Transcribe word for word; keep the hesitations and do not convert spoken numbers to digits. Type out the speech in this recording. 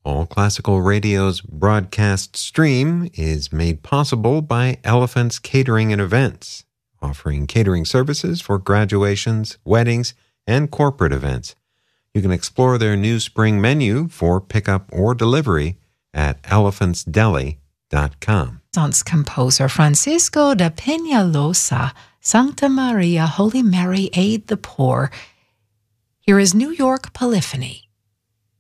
All Classical Radio's broadcast stream is made possible by Elephant's Catering and Events, offering catering services for graduations, weddings, and corporate events. You can explore their new spring menu for pickup or delivery at elephants deli dot com. Renaissance composer Francisco de Peñalosa, Sancta Maria, Holy Mary, Aid the Poor. Here is New York Polyphony.